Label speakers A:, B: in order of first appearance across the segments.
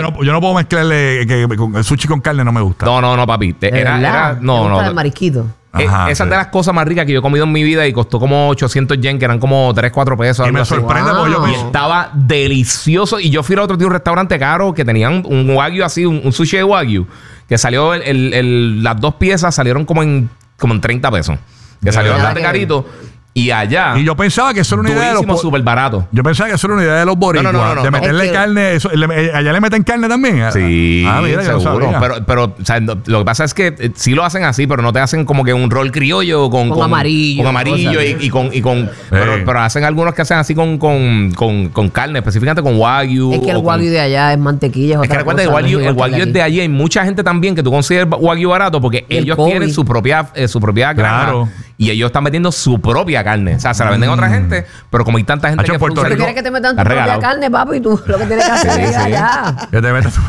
A: yo no puedo mezclarle con el sushi con carne, no me gusta.
B: No, papi. No.
C: El marisquito.
B: Esa es de las cosas más ricas que yo he comido en mi vida y costó como 800 yen, que eran como 3, 4 pesos.
A: Y me sorprende porque yo
B: estaba delicioso. Y yo fui al otro día a un restaurante caro que tenían un wagyu así, un sushi de wagyu, que salió las 2 piezas salieron como en 30 pesos. Que salió bastante carito. Y allá.
A: Y yo pensaba que eso era una idea de los.
B: Súper barato.
A: Yo pensaba que eso era una idea de los boricuas. No, de meterle carne. Allá le meten carne también.
B: Sí.
A: Mira,
B: seguro. Pero o sea, lo que pasa es que sí lo hacen así, pero no te hacen como que un rol criollo con
C: amarillo.
B: Con amarillo y con. Pero hacen algunos que hacen así con carne, específicamente con wagyu.
C: Es que el wagyu de allá es mantequilla.
B: Es que recuerda que el wagyu es de allí. Hay mucha gente también que tú consigues wagyu barato porque ellos tienen su propia granja. Y ellos están metiendo su propia carne. O sea, se la venden a otra gente, pero como hay tanta gente que
C: Puerto Rico, ¿tú quieres que te metan tu propia carne, papi? Y tú lo que tienes que hacer es allá.
A: Que te metas tu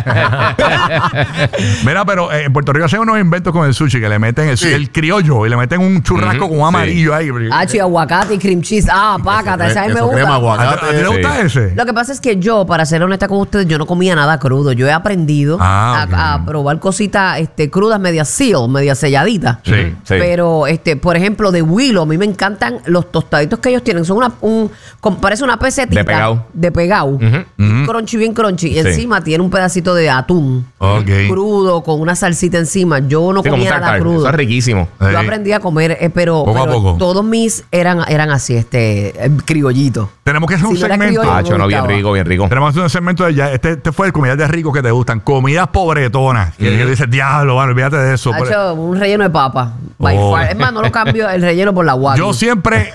A: Mira, pero en Puerto Rico hacen unos inventos con el sushi que le meten el criollo y le meten un churrasco con amarillo ahí.
C: Y aguacate y cream cheese. Pácata, esa a mí me gusta.
A: ¿A ti te gusta ese?
C: Lo que pasa es que yo, para ser honesta con ustedes, yo no comía nada crudo. Yo he aprendido a probar cositas crudas, medias selladitas.
A: Sí.
C: Pero, por ejemplo, de Willow, a mí me encantan los tostaditos que ellos tienen. Son parece una pesetita de pegado. Crunchy, bien crunchy. Y encima tiene un pedacito de atún crudo con una salsita encima. Yo no comía nada crudo.
B: Eso es riquísimo.
C: Yo aprendí a comer, pero todos mis eran así, criollitos.
A: Tenemos que hacer un segmento.
B: Bien rico.
A: Tenemos que hacer un segmento de ya. Este fue el comidas de rico que te gustan. Comidas pobretonas. Que dices, diablo, olvídate de eso.
C: Un relleno de papa. Es más, no lo cambio el relleno por la wagyu.
A: Yo siempre.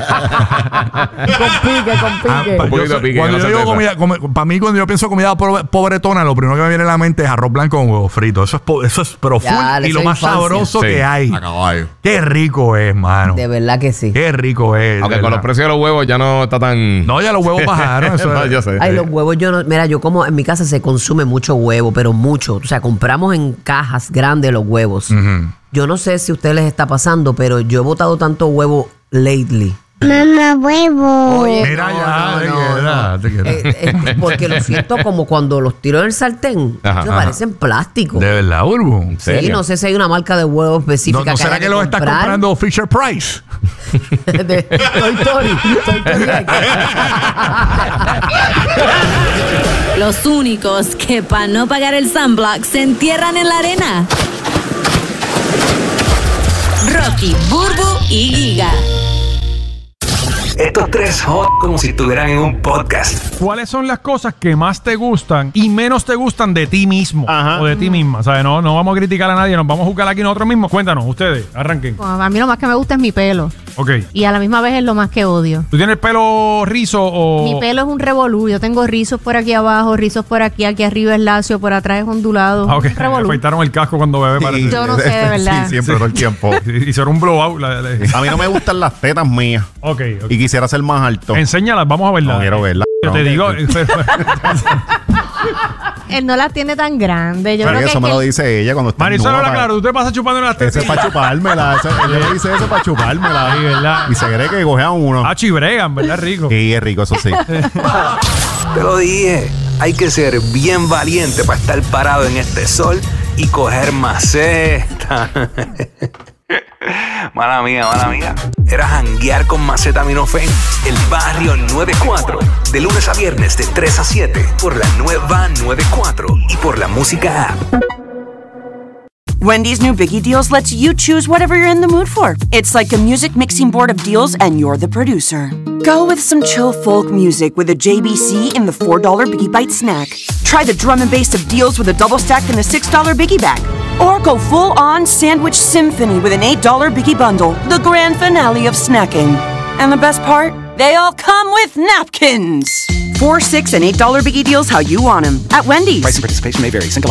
C: con pique.
A: Cuando yo digo comida, para mí, cuando yo pienso comida pobretona, lo primero que me viene a la mente es arroz blanco con huevo frito. Eso es pero full y lo más sabroso que hay. Qué rico es, mano.
C: De verdad que sí.
A: Qué rico es.
B: Aunque con los precios de los huevos ya no está tan.
A: No, ya los huevos bajaron. Eso
B: yo sé.
C: Los huevos yo como en mi casa se consume mucho huevo, pero mucho. O sea, compramos en cajas grandes los huevos. Yo no sé si a ustedes les está pasando, pero yo he botado tanto huevo lately.
D: Mamá, huevo.
C: Oye,
A: mira, te quedas.
C: porque lo siento como cuando los tiro en el sartén. Parecen plástico.
A: ¿De verdad, Urbu?
C: Sí, no sé si hay una marca de huevo específica.
A: ¿No será que los estás comprando Fisher Price?
C: Toy Story.
E: Los únicos que para no pagar el sunblock se entierran en la arena. Rocky, Burbu y Giga.
F: Estos tres como si estuvieran en un podcast.
G: ¿Cuáles son las cosas que más te gustan y menos te gustan de ti mismo o de ti misma? ¿Sabes? No vamos a criticar a nadie, nos vamos a juzgar aquí nosotros mismos. Cuéntanos, ustedes, arranquen.
H: A mí lo más que me gusta es mi pelo.
G: Ok.
H: Y a la misma vez es lo más que odio.
G: ¿Tú tienes pelo rizo o...?
H: Mi pelo es un revolú. Yo tengo rizos por aquí abajo, rizos por aquí arriba es lacio, por atrás es ondulado.
G: Ok. Me afeitaron el casco cuando bebé parece.
H: Yo no sé, de verdad.
I: Sí, siempre, todo el tiempo.
G: Hicieron un blowout.
I: A mí no me gustan las tetas mías.
G: Ok.
I: Y quisiera ser más alto.
G: Enséñalas, vamos a verlas.
I: No quiero verlas.
G: Yo te digo...
H: Él no las tiene tan grandes.
I: Pero eso me lo dice ella cuando está
G: Marisol, habla claro, tú te pasas chupando las tetas.
I: Ese es para chupármela. Ella dice eso para chupármela.
G: Sí, ¿verdad?
I: Y se cree que cogea uno.
G: Chibregan, ¿verdad? Rico.
I: Sí, es rico, eso sí.
F: Te lo dije. Hay que ser bien valiente para estar parado en este sol y coger maceta. Mala mía. Era janguear con Macetaminofen. El Barrio 94. De lunes a viernes de 3 a 7. Por la nueva 94. Y por la música app.
J: Wendy's new Biggie Deals lets you choose whatever you're in the mood for. It's like a music mixing board of deals and you're the producer. Go with some chill folk music with a JBC in the $4 Biggie Bite snack. Try the drum and bass of deals with a double stack in the $6 Biggie Bag. Or go full-on sandwich symphony with an $8 Biggie Bundle, the grand finale of snacking. And the best part? They all come with napkins. $4, $6, and $8 Biggie Deals how you want them at Wendy's.
F: Price and participation may vary. Single